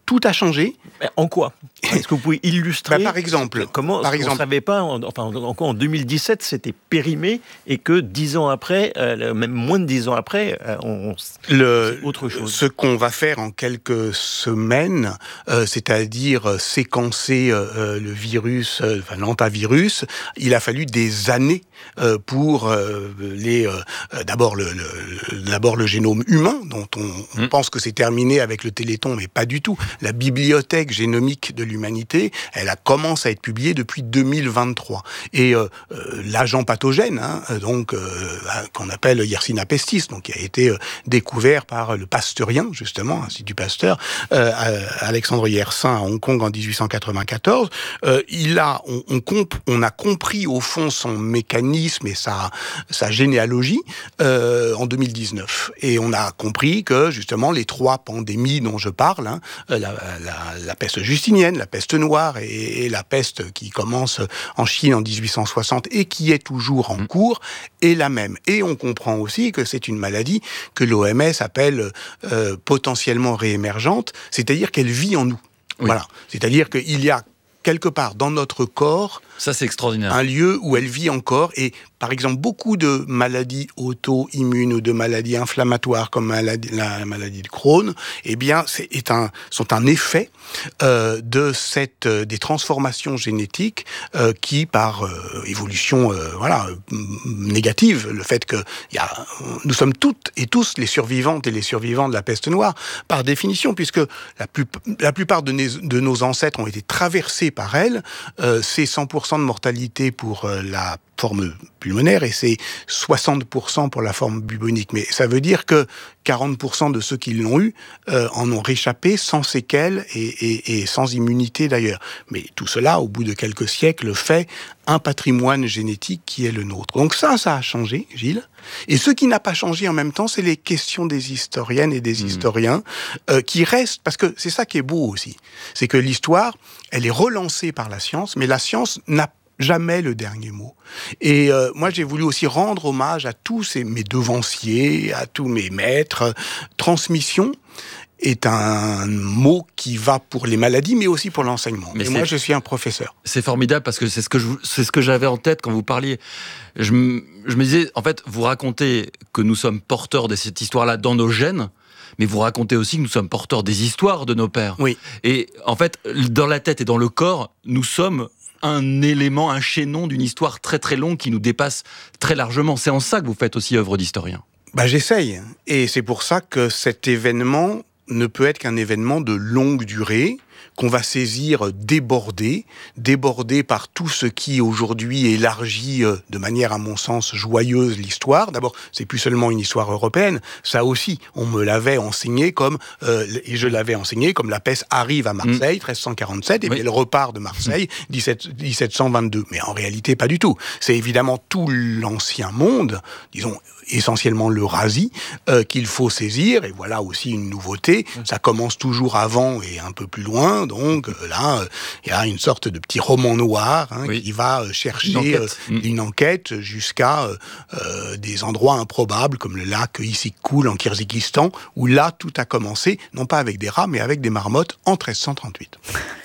Speaker 6: tout a changé.
Speaker 2: Mais en quoi ? Est-ce que vous pouvez illustrer
Speaker 6: bah, Par exemple,
Speaker 2: comment
Speaker 6: par
Speaker 2: on
Speaker 6: exemple,
Speaker 2: ne savait pas, en, enfin encore en deux mille dix-sept, c'était périmé et que dix ans après, euh, même moins de dix ans après, euh, on,
Speaker 6: le,
Speaker 2: c'est autre chose.
Speaker 6: Ce qu'on va faire en quelques semaines, euh, c'est-à-dire séquencer euh, le virus, euh, enfin l'antavirus, il a fallu des années euh, pour euh, les euh, d'abord le, le d'abord le génome humain, dont on, on mmh. pense que c'est terminé avec le Téléthon, mais pas du tout. La bibliothèque génomique de l'humanité, elle a commencé à être publiée depuis deux mille vingt-trois. Et euh, euh, l'agent pathogène, hein, donc euh, qu'on appelle Yersinia pestis, donc qui a été euh, découvert par le Pasteurien, justement, Institut Pasteur, euh, Alexandre Yersin à Hong Kong en dix-huit cent quatre-vingt-quatorze. Euh, il a, on, on, comp, on a compris au fond son mécanisme et sa, sa généalogie euh, en deux mille dix-neuf. Et on a compris que justement les trois pandémies dont je parle, hein, la, la, la peste justinienne, la peste noire et, et la peste qui commence en Chine en dix-huit cent soixante et qui est toujours en cours, est la même. Et on comprend aussi que c'est une maladie que l'O M S appelle euh, potentiellement réémergente, c'est-à-dire qu'elle vit en nous. Oui. Voilà. C'est-à-dire qu'il y a quelque part dans notre corps,
Speaker 1: ça c'est extraordinaire,
Speaker 6: un lieu où elle vit encore. Et par exemple, beaucoup de maladies auto-immunes ou de maladies inflammatoires comme maladie, la maladie de Crohn, eh bien, c'est, est un, sont un effet euh, de cette, euh, des transformations génétiques euh, qui, par euh, évolution euh, voilà, euh, négative, le fait que y a, nous sommes toutes et tous les survivantes et les survivants de la peste noire, par définition, puisque la, plus, la plupart de, ne, de nos ancêtres ont été traversés par elle, euh, c'est cent pour cent de mortalité pour euh, la forme pulmonaire et c'est soixante pour cent pour la forme bubonique. Mais ça veut dire que quarante pour cent de ceux qui l'ont eu euh, en ont réchappé sans séquelles et, et, et sans immunité d'ailleurs. Mais tout cela, au bout de quelques siècles, fait un patrimoine génétique qui est le nôtre. Donc ça, ça a changé, Gilles. Et ce qui n'a pas changé en même temps, c'est les questions des historiennes et des mmh. historiens euh, qui restent, parce que c'est ça qui est beau aussi. C'est que l'histoire, elle est relancée par la science, mais la science n'a jamais le dernier mot. Et euh, moi, j'ai voulu aussi rendre hommage à tous ces, mes devanciers, à tous mes maîtres. Transmission est un mot qui va pour les maladies, mais aussi pour l'enseignement. Mais et moi, je suis un professeur.
Speaker 1: C'est formidable parce que c'est ce que je, c'est ce que j'avais en tête quand vous parliez. Je, m- je me disais, en fait, vous racontez que nous sommes porteurs de cette histoire-là dans nos gènes, mais vous racontez aussi que nous sommes porteurs des histoires de nos pères.
Speaker 6: Oui.
Speaker 1: Et en fait, dans la tête et dans le corps, nous sommes un élément, un chaînon d'une histoire très très longue qui nous dépasse très largement. C'est en ça que vous faites aussi œuvre d'historien.
Speaker 6: Bah, j'essaye. Et c'est pour ça que cet événement ne peut être qu'un événement de longue durée, qu'on va saisir débordé, débordé par tout ce qui aujourd'hui élargit de manière, à mon sens, joyeuse l'histoire. D'abord, c'est plus seulement une histoire européenne, ça aussi, on me l'avait enseigné comme, euh, et je l'avais enseigné comme la peste arrive à Marseille, mmh. treize cent quarante-sept, et oui. puis elle repart de Marseille, dix-sept cent vingt-deux. Mais en réalité, pas du tout. C'est évidemment tout l'ancien monde, disons, essentiellement l'Eurasie, euh, qu'il faut saisir, et voilà aussi une nouveauté. Ça commence toujours avant et un peu plus loin, donc euh, là, il euh, y a une sorte de petit roman noir hein, oui. qui va euh, chercher une enquête, euh, mmh. une enquête jusqu'à euh, des endroits improbables, comme le lac Issyk-Kul en Kirghizistan, où là, tout a commencé, non pas avec des rats, mais avec des marmottes en treize cent trente-huit.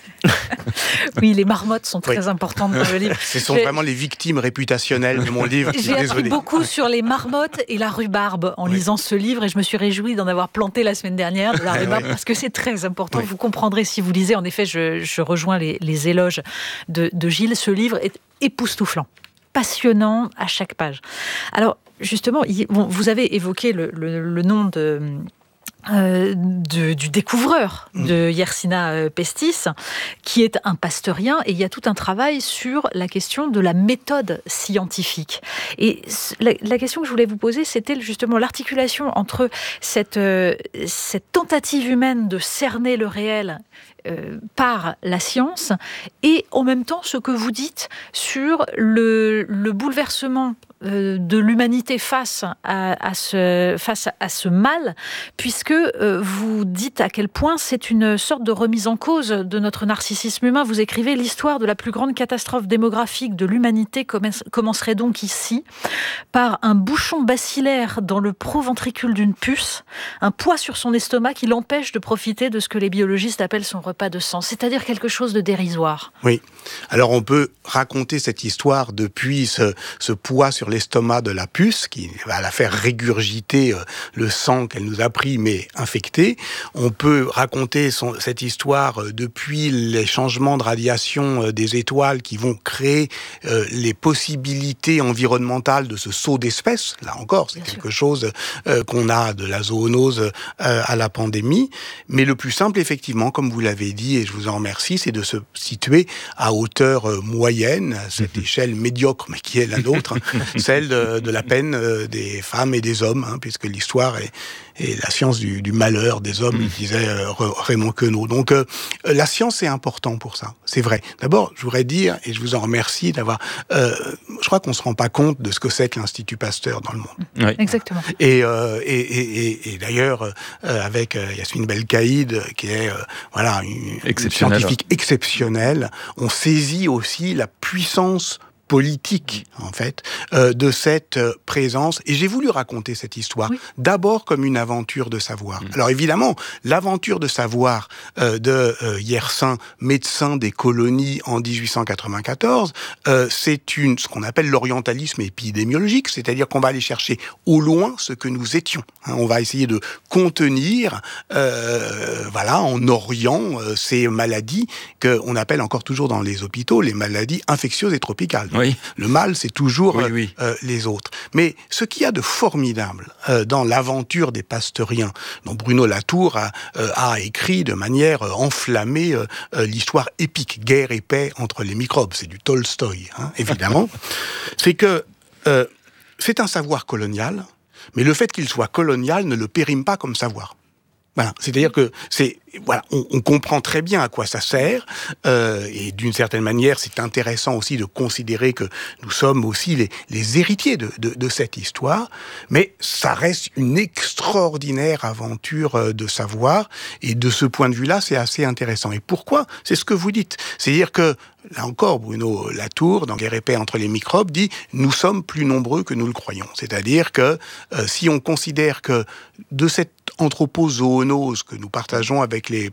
Speaker 3: Oui, les marmottes sont très oui. importantes dans le livre.
Speaker 6: Ce sont J'ai... vraiment les victimes réputationnelles de mon livre.
Speaker 3: J'ai appris Désolé. beaucoup sur les marmottes et la rhubarbe en oui. lisant ce livre et je me suis réjouie d'en avoir planté la semaine dernière, de la rhubarbe, oui. parce que c'est très important. Oui. Vous comprendrez si vous lisez. En effet, je, je rejoins les, les éloges de, de Gilles. Ce livre est époustouflant, passionnant à chaque page. Alors, justement, vous avez évoqué le, le, le nom de... Euh, de, du découvreur de Yersinia pestis, qui est un pasteurien, et il y a tout un travail sur la question de la méthode scientifique. Et la, la question que je voulais vous poser, c'était justement l'articulation entre cette, euh, cette tentative humaine de cerner le réel euh, par la science, et en même temps ce que vous dites sur le, le bouleversement de l'humanité face à, à, ce, face à ce mal, puisque euh, vous dites à quel point c'est une sorte de remise en cause de notre narcissisme humain. Vous écrivez « L'histoire de la plus grande catastrophe démographique de l'humanité commencerait donc ici, par un bouchon bacillaire dans le proventricule d'une puce, un poids sur son estomac qui l'empêche de profiter de ce que les biologistes appellent son repas de sang », c'est-à-dire quelque chose de dérisoire.
Speaker 6: Oui. Alors on peut raconter cette histoire depuis ce, ce poids sur l'estomac de la puce, qui va la faire régurgiter euh, le sang qu'elle nous a pris, mais infecté. On peut raconter son, cette histoire euh, depuis les changements de radiation euh, des étoiles qui vont créer euh, les possibilités environnementales de ce saut d'espèces. Là encore, c'est Bien quelque sûr. chose euh, qu'on a de la zoonose euh, à la pandémie. Mais le plus simple, effectivement, comme vous l'avez dit, et je vous en remercie, c'est de se situer à hauteur euh, moyenne, cette mmh. échelle médiocre, mais qui est la nôtre, celle de, de la peine euh, des femmes et des hommes, hein, puisque l'histoire est, est la science du, du malheur des hommes, mmh. disait euh, Raymond Queneau. Donc euh, la science est importante pour ça, c'est vrai. D'abord, je voudrais dire, et je vous en remercie d'avoir... Euh, je crois qu'on ne se rend pas compte de ce que c'est que l'Institut Pasteur dans le monde.
Speaker 3: Oui. Exactement.
Speaker 6: Et, euh, et, et, et, et d'ailleurs, euh, avec euh, Yasmine Belkaïd, qui est euh, voilà, une, une scientifique exceptionnelle, on saisit aussi la puissance politique, en fait, euh, de cette euh, présence. Et j'ai voulu raconter cette histoire, oui. d'abord comme une aventure de savoir. Mmh. Alors évidemment, l'aventure de savoir euh, de euh, Yersin, médecin des colonies en dix-huit cent quatre-vingt-quatorze, euh, c'est une, ce qu'on appelle l'orientalisme épidémiologique, c'est-à-dire qu'on va aller chercher au loin ce que nous étions. Hein, on va essayer de contenir, euh, voilà, en Orient, euh, ces maladies qu'on appelle encore toujours dans les hôpitaux les maladies infectieuses et tropicales.
Speaker 1: Oui.
Speaker 6: Le mal, c'est toujours
Speaker 1: oui, oui.
Speaker 6: Euh, les autres. Mais ce qu'il y a de formidable euh, dans l'aventure des pasteuriens, dont Bruno Latour a, euh, a écrit de manière euh, enflammée euh, euh, l'histoire épique, Guerre et paix entre les microbes, c'est du Tolstoï, hein, évidemment, c'est que euh, c'est un savoir colonial, mais le fait qu'il soit colonial ne le périme pas comme savoir. Voilà, c'est-à-dire que c'est voilà, on, on comprend très bien à quoi ça sert, euh, et d'une certaine manière, c'est intéressant aussi de considérer que nous sommes aussi les, les héritiers de, de, de cette histoire, mais ça reste une extraordinaire aventure de savoir, et de ce point de vue-là, c'est assez intéressant. Et pourquoi ? C'est ce que vous dites. C'est-à-dire que, là encore, Bruno Latour, dans Guerre et paix entre les microbes, dit « Nous sommes plus nombreux que nous le croyons ». C'est-à-dire que euh, si on considère que de cette anthropozoonose que nous partageons avec les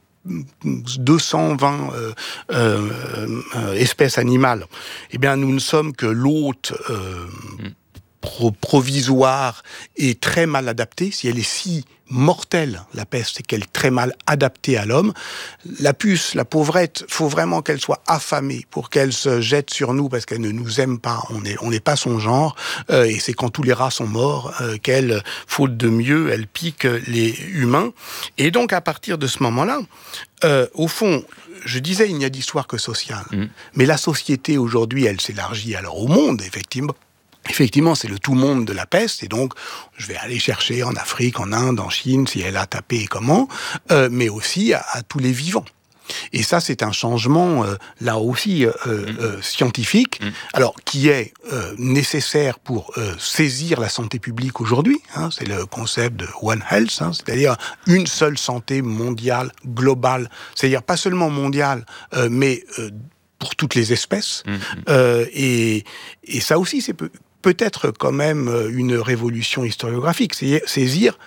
Speaker 6: deux cent vingt euh, euh, euh, espèces animales, eh bien, nous ne sommes que l'hôte euh, mm. pro- provisoire et très mal adapté. Si elle est si mortelle, la peste, c'est qu'elle est très mal adaptée à l'homme. La puce, la pauvrette, faut vraiment qu'elle soit affamée pour qu'elle se jette sur nous parce qu'elle ne nous aime pas. On n'est on n'est pas son genre. Euh, et c'est quand tous les rats sont morts euh, qu'elle, faute de mieux, elle pique les humains. Et donc, à partir de ce moment-là, euh, au fond, je disais, il n'y a d'histoire que sociale. Mmh. Mais la société, aujourd'hui, elle s'élargit alors au monde, effectivement. Effectivement, c'est le tout-monde de la peste, et donc je vais aller chercher en Afrique, en Inde, en Chine, si elle a tapé et comment, euh, mais aussi à, à tous les vivants. Et ça, c'est un changement, euh, là aussi, euh, mmh. euh, scientifique, mmh. alors qui est euh, nécessaire pour euh, saisir la santé publique aujourd'hui. Hein, c'est le concept de One Health, hein, c'est-à-dire une seule santé mondiale, globale, c'est-à-dire pas seulement mondiale, euh, mais euh, pour toutes les espèces. Mmh. Euh, et, et ça aussi, c'est peu, peut-être quand même une révolution historiographique, c'est saisir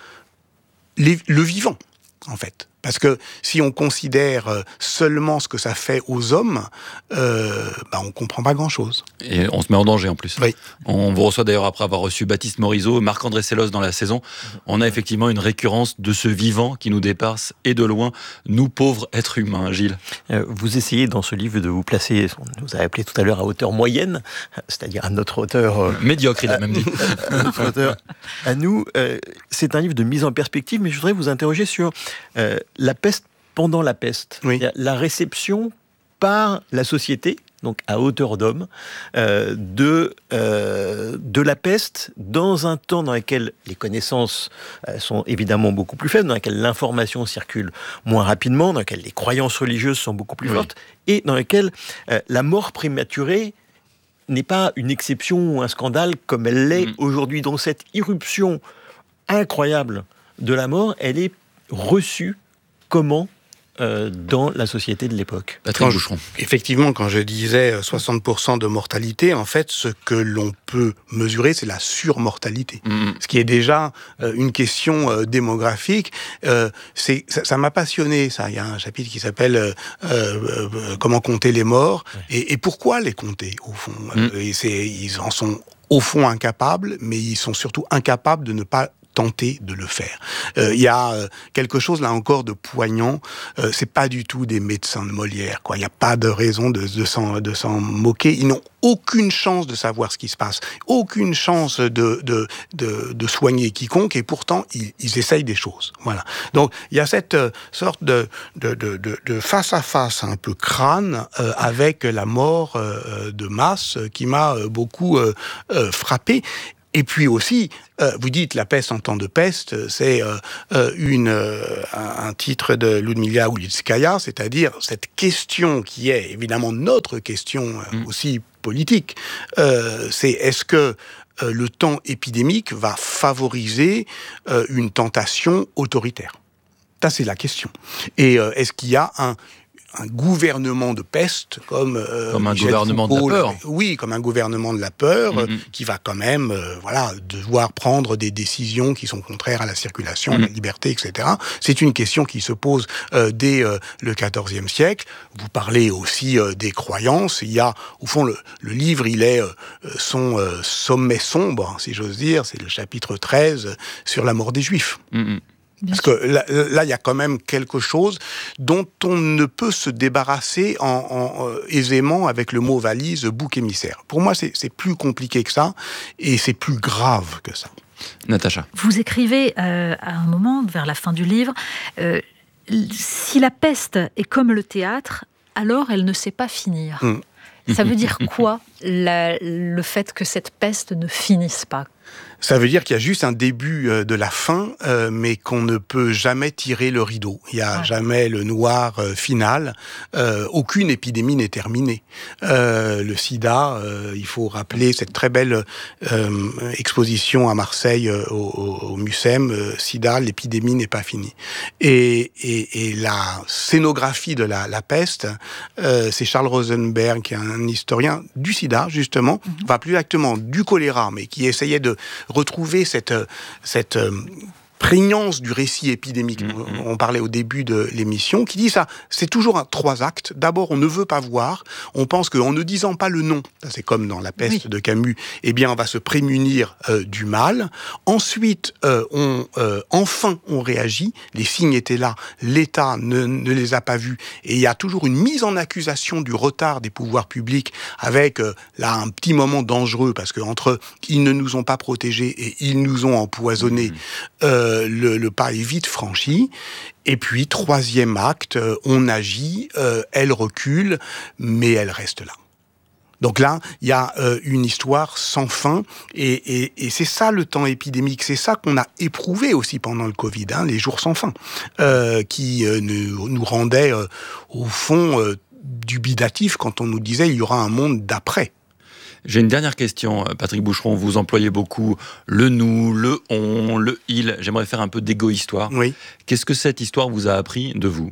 Speaker 6: les, le vivant, en fait. Parce que si on considère seulement ce que ça fait aux hommes, euh, bah on ne comprend pas grand-chose.
Speaker 1: Et on se met en danger en plus.
Speaker 6: Oui.
Speaker 1: On vous reçoit d'ailleurs après avoir reçu Baptiste Morisot, Marc-André Sellos dans la saison. On a effectivement une récurrence de ce vivant qui nous dépasse et de loin, nous pauvres êtres humains, Gilles.
Speaker 2: Vous essayez dans ce livre de vous placer, on nous a appelé tout à l'heure à hauteur moyenne, c'est-à-dire à notre hauteur... Euh,
Speaker 1: Médiocre, il a même dit.
Speaker 2: À notre hauteur, à nous, euh, c'est un livre de mise en perspective, mais je voudrais vous interroger sur... Euh, la peste pendant la peste,
Speaker 6: oui.
Speaker 2: la réception par la société donc à hauteur d'homme, euh, de, euh, de la peste dans un temps dans lequel les connaissances euh, sont évidemment beaucoup plus faibles, dans lequel l'information circule moins rapidement, dans lequel les croyances religieuses sont beaucoup plus oui. fortes, et dans lequel euh, la mort prématurée n'est pas une exception ou un scandale comme elle l'est mmh. aujourd'hui. Donc cette irruption incroyable de la mort, elle est reçue comment euh, dans la société de l'époque?
Speaker 1: Patrick Boucheron.
Speaker 6: Effectivement, quand je disais soixante pour cent de mortalité, en fait, ce que l'on peut mesurer, c'est la surmortalité. Mmh. Ce qui est déjà euh, une question euh, démographique. Euh, c'est, ça, ça m'a passionné, ça. Il y a un chapitre qui s'appelle euh, euh, « Comment compter les morts ouais. » et, et pourquoi les compter, au fond. Mmh. Et c'est, ils en sont au fond incapables, mais ils sont surtout incapables de ne pas tenter de le faire. Il euh, y a euh, quelque chose là encore de poignant. Euh, c'est pas du tout des médecins de Molière, quoi. Il n'y a pas de raison de, de, s'en, de s'en moquer. Ils n'ont aucune chance de savoir ce qui se passe, aucune chance de, de, de, de soigner quiconque, et pourtant ils, ils essayent des choses. Voilà. Donc il y a cette euh, sorte de, de, de, de, de face à face un peu crâne euh, avec la mort euh, de masse euh, qui m'a euh, beaucoup euh, euh, frappé. Et puis aussi, euh, vous dites la peste en temps de peste, c'est euh, euh, une, euh, un titre de Ludmila Ulitskaya, c'est-à-dire cette question qui est évidemment notre question euh, mmh. aussi politique, euh, c'est est-ce que euh, le temps épidémique va favoriser euh, une tentation autoritaire? Ça, c'est la question. Et euh, est-ce qu'il y a un un gouvernement de peste comme euh,
Speaker 1: comme un
Speaker 6: Michel
Speaker 1: gouvernement
Speaker 6: Foucault,
Speaker 1: de la peur.
Speaker 6: Oui, comme un gouvernement de la peur mm-hmm. euh, qui va quand même euh, voilà devoir prendre des décisions qui sont contraires à la circulation, mm-hmm. à la liberté, et cetera. C'est une question qui se pose euh, dès euh, le quatorzième siècle. Vous parlez aussi euh, des croyances. Il y a au fond le, le livre, il est euh, son euh, sommet sombre, si j'ose dire. C'est le chapitre treize sur la mort des Juifs. Mm-hmm. Parce que là, là, il y a quand même quelque chose dont on ne peut se débarrasser en, en, euh, aisément avec le mot valise, bouc émissaire. Pour moi, c'est, c'est plus compliqué que ça, et c'est plus grave que ça.
Speaker 1: Natacha.
Speaker 3: Vous écrivez euh, à un moment, vers la fin du livre, euh, si la peste est comme le théâtre, alors elle ne sait pas finir. Mmh. Ça veut dire quoi, la, le fait que cette peste ne finisse pas ?
Speaker 6: Ça veut dire qu'il y a juste un début euh, de la fin, euh, mais qu'on ne peut jamais tirer le rideau. Il n'y a ouais. jamais le noir euh, final. Euh, aucune épidémie n'est terminée. Euh, le sida, euh, il faut rappeler cette très belle euh, exposition à Marseille euh, au, au Mucem, euh, sida, l'épidémie n'est pas finie. Et, et, et la scénographie de la, la peste, euh, c'est Charles Rosenberg, qui est un historien du sida, justement, mm-hmm. enfin plus exactement du choléra, mais qui essayait de retrouver cette, cette euh, prégnance du récit épidémique. Mmh, mmh. On parlait au début de l'émission, qui dit ça, c'est toujours un trois actes. D'abord, on ne veut pas voir, on pense qu'en ne disant pas le nom, ça c'est comme dans La peste oui. de Camus, eh bien on va se prémunir euh, du mal. Ensuite, euh, on, euh, enfin, on réagit, les signes étaient là, l'État ne, ne les a pas vus, et il y a toujours une mise en accusation du retard des pouvoirs publics, avec euh, là un petit moment dangereux, parce que entre ils ne nous ont pas protégés et ils nous ont empoisonnés, mmh. euh, Le, le pas est vite franchi. Et puis, troisième acte, euh, on agit, euh, elle recule, mais elle reste là. Donc là, il y a euh, une histoire sans fin, et, et, et c'est ça le temps épidémique, c'est ça qu'on a éprouvé aussi pendant le Covid, hein, les jours sans fin, euh, qui euh, nous, nous rendaient, euh, au fond, euh, dubitatifs quand on nous disait il y aura un monde d'après.
Speaker 1: J'ai une dernière question, Patrick Boucheron. Vous employez beaucoup le nous, le on, le il. J'aimerais faire un peu d'égo-histoire.
Speaker 6: Oui.
Speaker 1: Qu'est-ce que cette histoire vous a appris de vous ?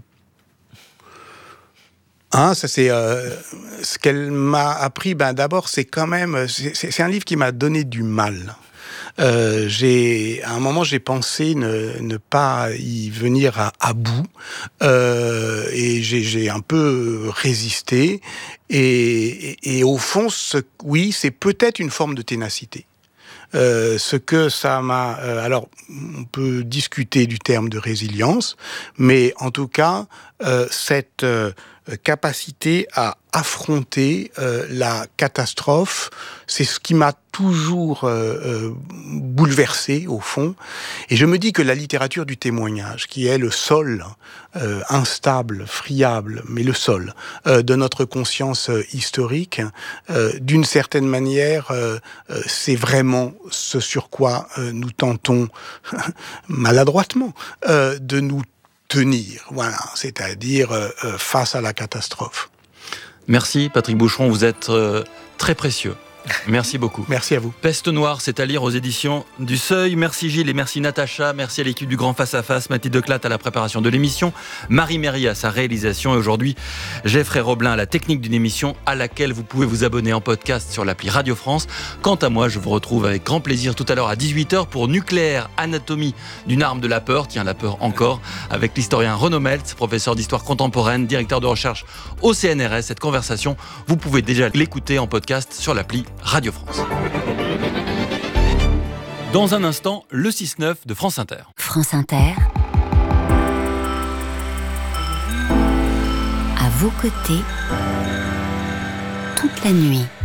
Speaker 6: Hein, ça c'est euh, ce qu'elle m'a appris. Ben d'abord, c'est quand même c'est, c'est un livre qui m'a donné du mal. Euh, j'ai, à un moment, j'ai pensé ne, ne pas y venir à, à bout, euh, et j'ai, j'ai un peu résisté. Et, et, et au fond, ce, oui, c'est peut-être une forme de ténacité. Euh, ce que ça m'a... Euh, alors, on peut discuter du terme de résilience, mais en tout cas, euh, cette... Euh, euh, capacité à affronter euh, la catastrophe. C'est ce qui m'a toujours euh, euh, bouleversé, au fond. Et je me dis que la littérature du témoignage, qui est le sol euh, instable, friable, mais le sol euh, de notre conscience euh, historique, euh, d'une certaine manière, euh, euh, c'est vraiment ce sur quoi euh, nous tentons, maladroitement, euh, de nous tenir, voilà, c'est-à-dire euh, face à la catastrophe.
Speaker 1: Merci Patrick Boucheron, vous êtes euh, très précieux. Merci beaucoup.
Speaker 6: Merci à vous.
Speaker 1: Peste noire, c'est à lire aux éditions du Seuil. Merci Gilles et merci Natacha. Merci à l'équipe du Grand Face à Face. Mathilde Declat à la préparation de l'émission. Marie Méry à sa réalisation. Et aujourd'hui, Geoffrey Roblin à la technique d'une émission à laquelle vous pouvez vous abonner en podcast sur l'appli Radio France. Quant à moi, je vous retrouve avec grand plaisir tout à l'heure à dix-huit heures pour Nucléaire, anatomie d'une arme de la peur. Tiens, la peur encore. Avec l'historien Renaud Meltz, professeur d'histoire contemporaine, directeur de recherche au C N R S. Cette conversation, vous pouvez déjà l'écouter en podcast sur l'appli Radio France. Dans un instant, le six neuf de France Inter.
Speaker 4: France Inter. À vos côtés, toute la nuit.